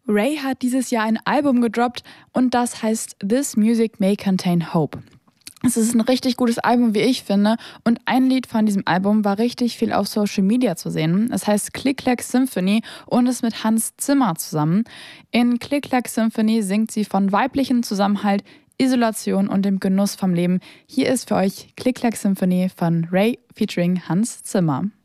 Ray hat dieses Jahr ein Album gedroppt und das heißt This Music May Contain Hope. Es ist ein richtig gutes Album, wie ich finde. Und ein Lied von diesem Album war richtig viel auf Social Media zu sehen. Es heißt Click Clack Symphony und ist mit Hans Zimmer zusammen. In Click Clack Symphony singt sie von weiblichem Zusammenhalt, Isolation und dem Genuss vom Leben. Hier ist für euch Click Clack Symphony von Ray featuring Hans Zimmer.